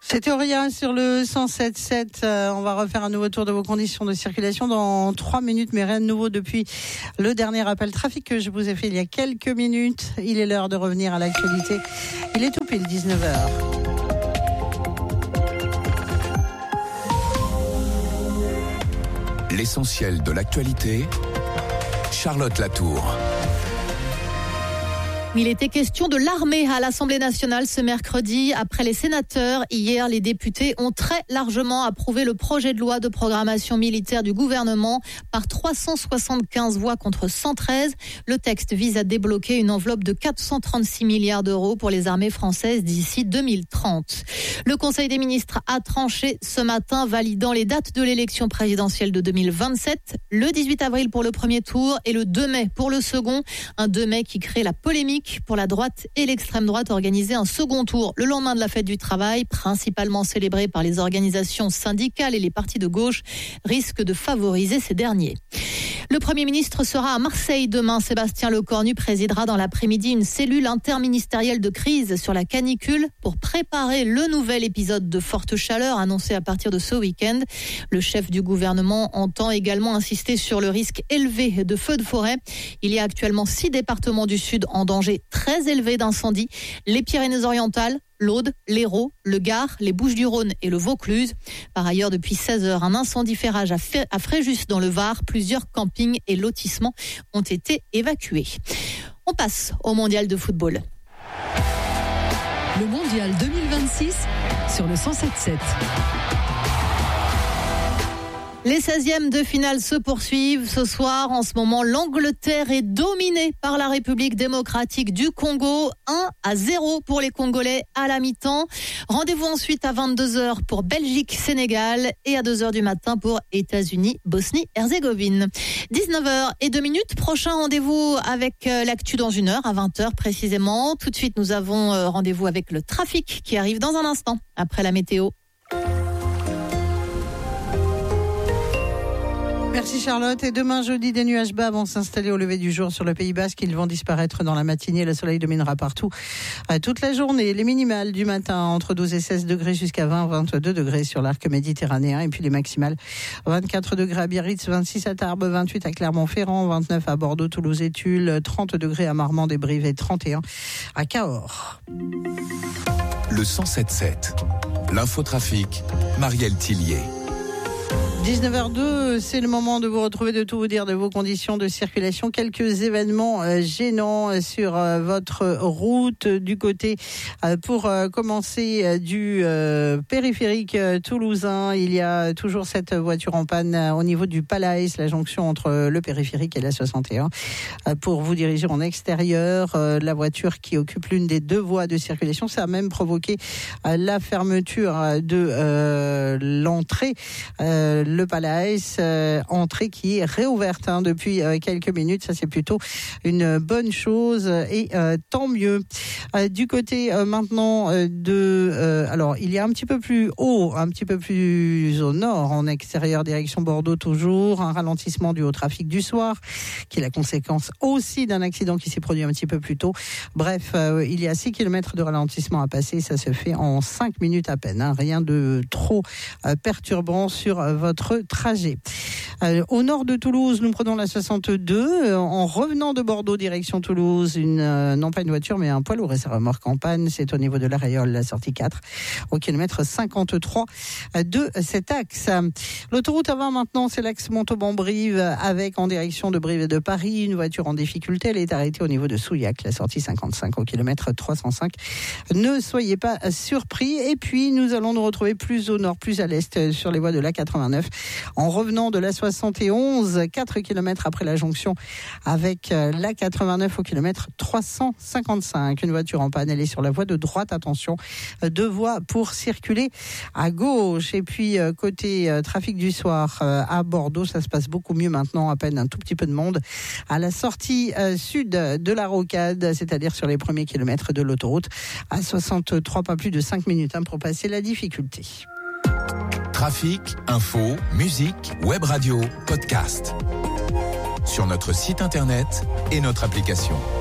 C'était Auria sur le 107.7. On va refaire un nouveau tour de vos conditions de circulation dans 3 minutes, mais rien de nouveau depuis le dernier rappel trafic que je vous ai fait il y a quelques minutes. Il est l'heure de revenir à l'actualité. Il est tout pile 19h. L'essentiel de l'actualité, Charlotte Latour. Il était question de l'armée à l'Assemblée nationale ce mercredi. Après les sénateurs, hier, les députés ont très largement approuvé le projet de loi de programmation militaire du gouvernement par 375 voix contre 113. Le texte vise à débloquer une enveloppe de 436 milliards d'euros pour les armées françaises d'ici 2030. Le Conseil des ministres a tranché ce matin, validant les dates de l'élection présidentielle de 2027, le 18 avril pour le premier tour et le 2 mai pour le second. Un 2 mai qui crée la polémique pour la droite et l'extrême droite, organiser un second tour le lendemain de la fête du travail, principalement célébré par les organisations syndicales et les partis de gauche, risque de favoriser ces derniers. Le Premier ministre sera à Marseille demain. Sébastien Lecornu présidera dans l'après-midi une cellule interministérielle de crise sur la canicule pour préparer le nouvel épisode de forte chaleur annoncé à partir de ce week-end. Le chef du gouvernement entend également insister sur le risque élevé de feux de forêt. Il y a actuellement 6 départements du Sud en danger très élevé d'incendie. Les Pyrénées-Orientales, l'Aude, l'Hérault, le Gard, les Bouches-du-Rhône et le Vaucluse. Par ailleurs, depuis 16 heures, un incendiférage à Fréjus dans le Var. Plusieurs campings et lotissements ont été évacués. On passe au mondial de football. Le mondial 2026 sur le 107.7. Les 16e de finale se poursuivent ce soir. En ce moment, l'Angleterre est dominée par la République démocratique du Congo. 1-0 pour les Congolais à la mi-temps. Rendez-vous ensuite à 22h pour Belgique-Sénégal et à 2h du matin pour États-Unis-Bosnie-Herzégovine. 19h02. Prochain rendez-vous avec l'actu dans 1 heure à 20h précisément. Tout de suite, nous avons rendez-vous avec le trafic qui arrive dans un instant après la météo. Merci Charlotte. Et demain jeudi, des nuages bas vont s'installer au lever du jour sur le Pays Basque. Ils vont disparaître dans la matinée. Le soleil dominera partout toute la journée. Les minimales du matin entre 12 et 16 degrés jusqu'à 22 degrés sur l'arc méditerranéen. Et puis les maximales 24 degrés à Biarritz, 26 à Tarbes, 28 à Clermont-Ferrand, 29 à Bordeaux, Toulouse et Tulle, 30 degrés à Marmande et Brive et 31 à Cahors. Le 107.7. L'infotrafic, Marielle Tillier. 19h02, c'est le moment de vous retrouver, de tout vous dire de vos conditions de circulation. Quelques événements gênants sur votre route du côté, pour commencer, du périphérique toulousain. Il y a toujours cette voiture en panne au niveau du Palace, la jonction entre le périphérique et la 61. Pour vous diriger en extérieur, la voiture qui occupe l'une des 2 voies de circulation, ça a même provoqué la fermeture de l'entrée. Le Palace, entrée qui est réouverte depuis quelques minutes. Ça, c'est plutôt une bonne chose et tant mieux. Du côté maintenant alors il y a un petit peu plus haut, un petit peu plus au nord, en extérieur, direction Bordeaux toujours, un ralentissement du haut trafic du soir, qui est la conséquence aussi d'un accident qui s'est produit un petit peu plus tôt. Bref, il y a 6 km de ralentissement à passer. Ça se fait en 5 minutes à peine. Rien de trop perturbant sur votre trajet. Au nord de Toulouse, nous prenons la 62. En revenant de Bordeaux, direction Toulouse, non pas une voiture, mais un poids lourd et sa remorque en panne. C'est au niveau de l'Aréole, la sortie 4, au kilomètre 53 de cet axe. L'autoroute A20 maintenant, c'est l'axe Montauban-Brive, avec en direction de Brive et de Paris, une voiture en difficulté. Elle est arrêtée au niveau de Souillac, la sortie 55, au kilomètre 305. Ne soyez pas surpris. Et puis, nous allons nous retrouver plus au nord, plus à l'est, sur les voies de la 89. En revenant de la 71, 4 km après la jonction avec la 89 au kilomètre 355. Une voiture en panne, elle est sur la voie de droite. Attention, 2 voies pour circuler à gauche. Et puis, côté trafic du soir, à Bordeaux, ça se passe beaucoup mieux maintenant, à peine un tout petit peu de monde. À la sortie sud de la Rocade, c'est-à-dire sur les premiers kilomètres de l'autoroute, à 63, pas plus de 5 minutes pour passer la difficulté. Trafic, info, musique, web radio, podcast. Sur notre site internet et notre application.